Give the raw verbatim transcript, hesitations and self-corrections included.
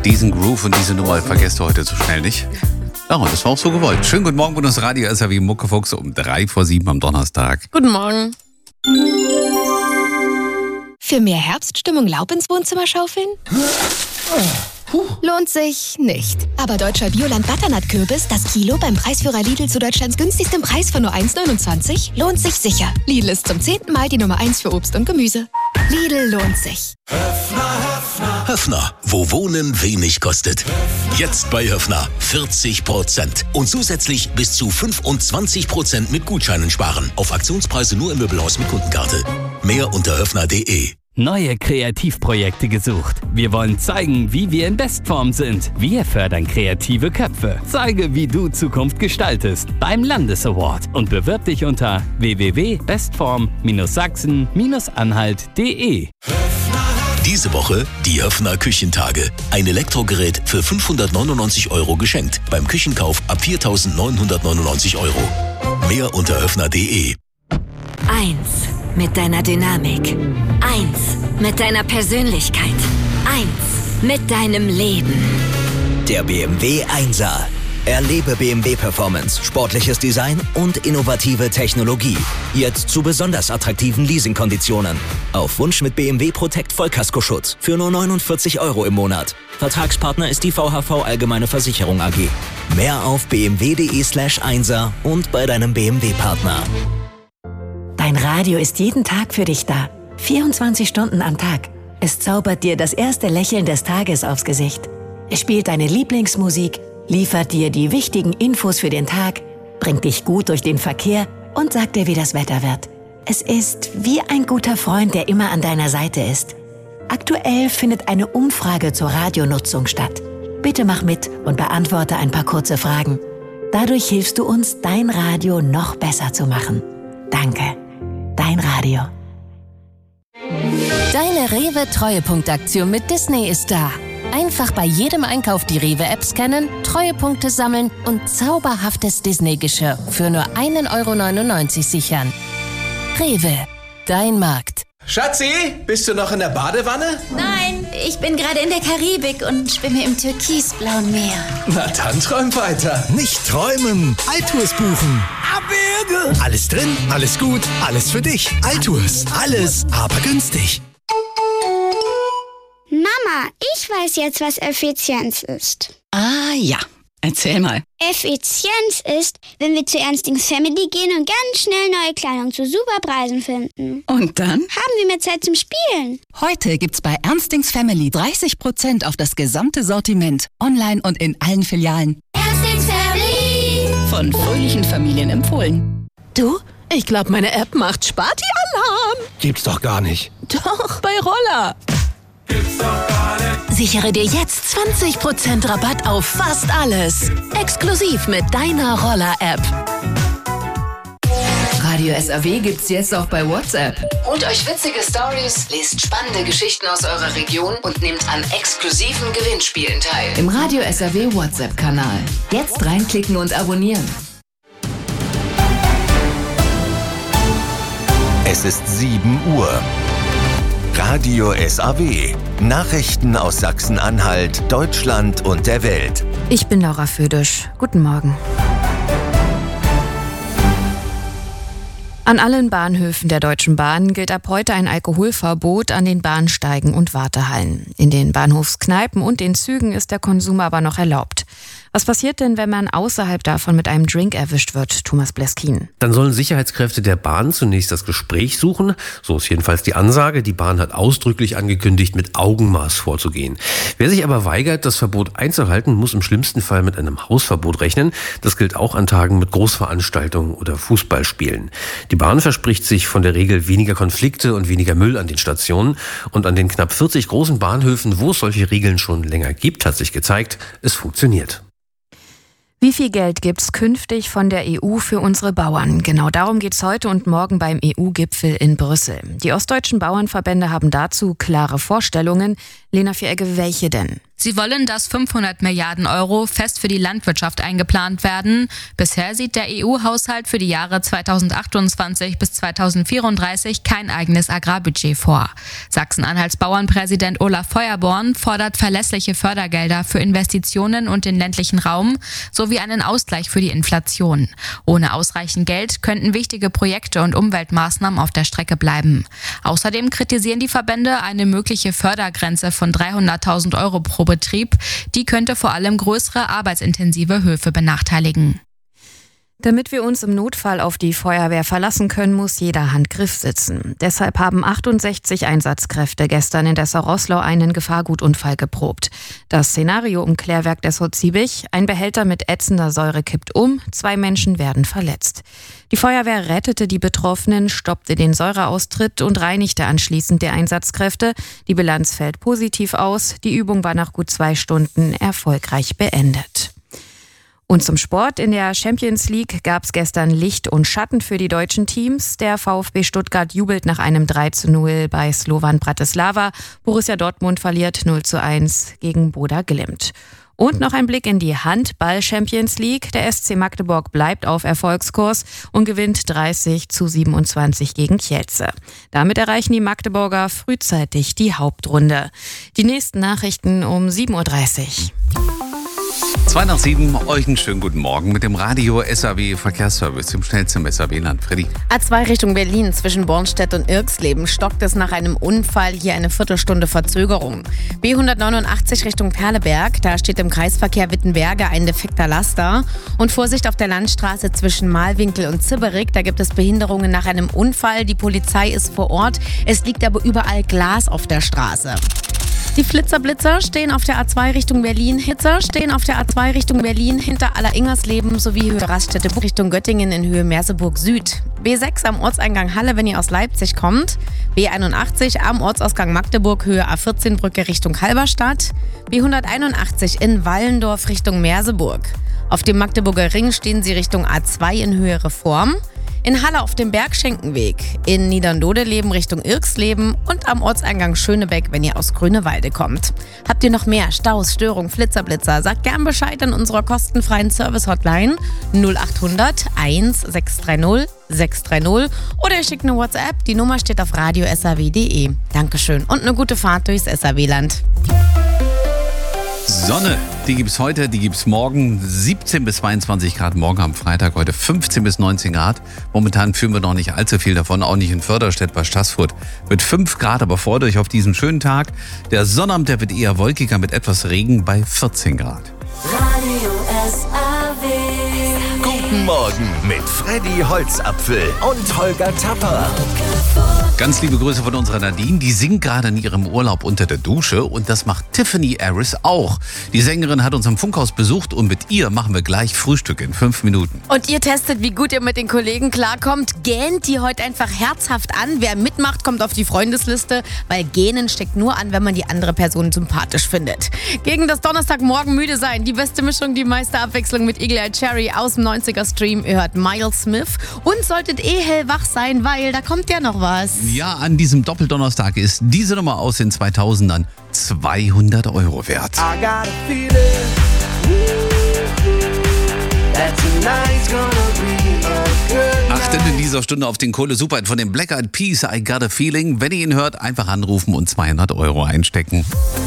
Diesen Groove und diese Nummer vergesst du heute so schnell nicht. Ja, und das war auch so gewollt. Schönen guten Morgen, Bundesradio S R W Muckefuchs um drei vor sieben am Donnerstag. Guten Morgen. Für mehr Herbststimmung Laub ins Wohnzimmer schaufeln? Puh. Lohnt sich nicht. Aber deutscher Bioland Butternut-Kürbis, das Kilo beim Preisführer Lidl zu Deutschlands günstigstem Preis von nur eins neunundzwanzig, lohnt sich sicher. Lidl ist zum zehnten Mal die Nummer eins für Obst und Gemüse. Lidl lohnt sich. Höffner, Höffner. Höffner, wo Wohnen wenig kostet. Jetzt bei Höffner vierzig Prozent. Und zusätzlich bis zu fünfundzwanzig Prozent mit Gutscheinen sparen. Auf Aktionspreise nur im Möbelhaus mit Kundenkarte. Mehr unter höffner punkt de. Neue Kreativprojekte gesucht. Wir wollen zeigen, wie wir in Bestform sind. Wir fördern kreative Köpfe. Zeige, wie du Zukunft gestaltest beim Landesaward und bewirb dich unter w w w punkt bestform sachsen anhalt punkt de. Diese Woche die Höffner Küchentage. Ein Elektrogerät für fünfhundertneunundneunzig Euro geschenkt. Beim Küchenkauf ab viertausendneunhundertneunundneunzig Euro. Mehr unter höffner punkt de. Eins mit deiner Dynamik. Eins mit deiner Persönlichkeit. Eins mit deinem Leben. Der B M W Einser. Erlebe B M W Performance, sportliches Design und innovative Technologie. Jetzt zu besonders attraktiven Leasingkonditionen. Auf Wunsch mit B M W Protect Vollkaskoschutz für nur neunundvierzig Euro im Monat. Vertragspartner ist die V H V Allgemeine Versicherung A G. Mehr auf b m w punkt de slash einser und bei deinem B M W-Partner. Dein Radio ist jeden Tag für dich da. vierundzwanzig Stunden am Tag. Es zaubert dir das erste Lächeln des Tages aufs Gesicht. Es spielt deine Lieblingsmusik, liefert dir die wichtigen Infos für den Tag, bringt dich gut durch den Verkehr und sagt dir, wie das Wetter wird. Es ist wie ein guter Freund, der immer an deiner Seite ist. Aktuell findet eine Umfrage zur Radionutzung statt. Bitte mach mit und beantworte ein paar kurze Fragen. Dadurch hilfst du uns, dein Radio noch besser zu machen. Danke. Dein Radio. Deine Rewe-Treuepunktaktion mit Disney ist da. Einfach bei jedem Einkauf die Rewe-App scannen, Treuepunkte sammeln und zauberhaftes Disney-Geschirr für nur ein Euro neunundneunzig sichern. Rewe, dein Markt. Schatzi, bist du noch in der Badewanne? Nein, ich bin gerade in der Karibik und schwimme im türkisblauen Meer. Na dann träum weiter. Nicht träumen, Altours buchen. Abwürge. Alles drin, alles gut, alles für dich. Altours, alles, aber günstig. Mama, ich weiß jetzt, was Effizienz ist. Ah ja, erzähl mal. Effizienz ist, wenn wir zu Ernstings Family gehen und ganz schnell neue Kleidung zu super Preisen finden. Und dann? Haben wir mehr Zeit zum Spielen. Heute gibt's bei Ernstings Family dreißig Prozent auf das gesamte Sortiment. Online und in allen Filialen. Ernstings Family! Von fröhlichen Familien empfohlen. Du, ich glaube, meine App macht Sparti-Alarm. Gibt's doch gar nicht. Doch, bei Roller. Sichere dir jetzt zwanzig Prozent Rabatt auf fast alles. Exklusiv mit deiner Roller-App. Radio S R W gibt's jetzt auch bei WhatsApp. Holt euch witzige Stories, lest spannende Geschichten aus eurer Region und nehmt an exklusiven Gewinnspielen teil. Im Radio S R W WhatsApp-Kanal. Jetzt reinklicken und abonnieren. Es ist sieben Uhr. Radio S R W. Nachrichten aus Sachsen-Anhalt, Deutschland und der Welt. Ich bin Laura Födisch. Guten Morgen. An allen Bahnhöfen der Deutschen Bahn gilt ab heute ein Alkoholverbot an den Bahnsteigen und Wartehallen. In den Bahnhofskneipen und den Zügen ist der Konsum aber noch erlaubt. Was passiert denn, wenn man außerhalb davon mit einem Drink erwischt wird, Thomas Bleskin? Dann sollen Sicherheitskräfte der Bahn zunächst das Gespräch suchen. So ist jedenfalls die Ansage. Die Bahn hat ausdrücklich angekündigt, mit Augenmaß vorzugehen. Wer sich aber weigert, das Verbot einzuhalten, muss im schlimmsten Fall mit einem Hausverbot rechnen. Das gilt auch an Tagen mit Großveranstaltungen oder Fußballspielen. Die Bahn verspricht sich von der Regel weniger Konflikte und weniger Müll an den Stationen. Und an den knapp vierzig großen Bahnhöfen, wo es solche Regeln schon länger gibt, hat sich gezeigt, es funktioniert. Wie viel Geld gibt's künftig von der E U für unsere Bauern? Genau darum geht's heute und morgen beim E U-Gipfel in Brüssel. Die ostdeutschen Bauernverbände haben dazu klare Vorstellungen. Lena Vieregge, welche denn? Sie wollen, dass fünfhundert Milliarden Euro fest für die Landwirtschaft eingeplant werden. Bisher sieht der E U-Haushalt für die Jahre zweitausendachtundzwanzig bis zweitausendvierunddreißig kein eigenes Agrarbudget vor. Sachsen-Anhalts Bauernpräsident Olaf Feuerborn fordert verlässliche Fördergelder für Investitionen und den ländlichen Raum sowie einen Ausgleich für die Inflation. Ohne ausreichend Geld könnten wichtige Projekte und Umweltmaßnahmen auf der Strecke bleiben. Außerdem kritisieren die Verbände eine mögliche Fördergrenze von dreihunderttausend Euro pro Betrieb. Die könnte vor allem größere arbeitsintensive Höfe benachteiligen. Damit wir uns im Notfall auf die Feuerwehr verlassen können, muss jeder Handgriff sitzen. Deshalb haben achtundsechzig Einsatzkräfte gestern in Dessau-Roßlau einen Gefahrgutunfall geprobt. Das Szenario im Klärwerk Dessau-Ziebich: ein Behälter mit ätzender Säure kippt um, zwei Menschen werden verletzt. Die Feuerwehr rettete die Betroffenen, stoppte den Säureaustritt und reinigte anschließend die Einsatzkräfte. Die Bilanz fällt positiv aus. Die Übung war nach gut zwei Stunden erfolgreich beendet. Und zum Sport. In der Champions League gab es gestern Licht und Schatten für die deutschen Teams. Der VfB Stuttgart jubelt nach einem drei zu null bei Slovan Bratislava. Borussia Dortmund verliert null zu eins gegen Boda Glimt. Und noch ein Blick in die Handball-Champions League. Der S C Magdeburg bleibt auf Erfolgskurs und gewinnt dreißig zu siebenundzwanzig gegen Kielce. Damit erreichen die Magdeburger frühzeitig die Hauptrunde. Die nächsten Nachrichten um sieben Uhr dreißig. Zwei nach sieben, euch einen schönen guten Morgen mit dem Radio S A W Verkehrsservice, dem schnellsten S A W-Land. Freddy. A zwei Richtung Berlin zwischen Bornstedt und Irxleben stockt es nach einem Unfall, hier eine Viertelstunde Verzögerung. B hundertneunundachtzig Richtung Perleberg, da steht im Kreisverkehr Wittenberge ein defekter Laster. Und Vorsicht auf der Landstraße zwischen Malwinkel und Zibberig, da gibt es Behinderungen nach einem Unfall. Die Polizei ist vor Ort, es liegt aber überall Glas auf der Straße. Die Flitzerblitzer stehen auf der A zwei Richtung Berlin. Hitzer stehen auf der A zwei Richtung Berlin hinter Alleringers-Leben sowie Höhe Raststätte Richtung Göttingen in Höhe Merseburg Süd. B sechs am Ortseingang Halle, wenn ihr aus Leipzig kommt. B einundachtzig am Ortsausgang Magdeburg Höhe A vierzehn Brücke Richtung Halberstadt. B hunderteinundachtzig in Wallendorf Richtung Merseburg. Auf dem Magdeburger Ring stehen sie Richtung A zwei in Höhe Reform. In Halle auf dem Bergschenkenweg, in Niederndodeleben Richtung Irxleben und am Ortseingang Schönebeck, wenn ihr aus Grünewalde kommt. Habt ihr noch mehr Staus, Störungen, Flitzerblitzer? Sagt gern Bescheid an unserer kostenfreien Service-Hotline null achthundert eins sechs drei null sechs drei null oder ihr schickt eine WhatsApp. Die Nummer steht auf radio s a w punkt d e. Dankeschön und eine gute Fahrt durchs S A W-Land. Sonne, die gibt's heute, die gibt's morgen. siebzehn bis zweiundzwanzig Grad morgen am Freitag, heute fünfzehn bis neunzehn Grad. Momentan fühlen wir noch nicht allzu viel davon, auch nicht in Förderstedt bei Staßfurt. Mit fünf Grad, aber freut euch auf diesen schönen Tag. Der Sonnabend, der wird eher wolkiger mit etwas Regen bei vierzehn Grad. Radio S A W. Guten Morgen mit Freddy Holzapfel und Holger Tapper. Ganz liebe Grüße von unserer Nadine. Die singt gerade in ihrem Urlaub unter der Dusche und das macht Tiffany Harris auch. Die Sängerin hat uns am Funkhaus besucht und mit ihr machen wir gleich Frühstück in fünf Minuten. Und ihr testet, wie gut ihr mit den Kollegen klarkommt. Gähnt die heute einfach herzhaft an. Wer mitmacht, kommt auf die Freundesliste, weil Gähnen steckt nur an, wenn man die andere Person sympathisch findet. Gegen das Donnerstagmorgen müde sein. Die beste Mischung, die meiste Abwechslung mit Eagle Eye Cherry aus dem neunziger Stream. Ihr hört Miles Smith und solltet eh hellwach sein, weil da kommt ja noch was. Ja, an diesem Doppeldonnerstag ist diese Nummer aus den zweitausendern zweihundert Euro wert. I got a feeling that tonight's gonna be a good night. Achtet in dieser Stunde auf den Kohle-Super von den Black Eyed Peas, I Got a Feeling. Wenn ihr ihn hört, einfach anrufen und zweihundert Euro einstecken.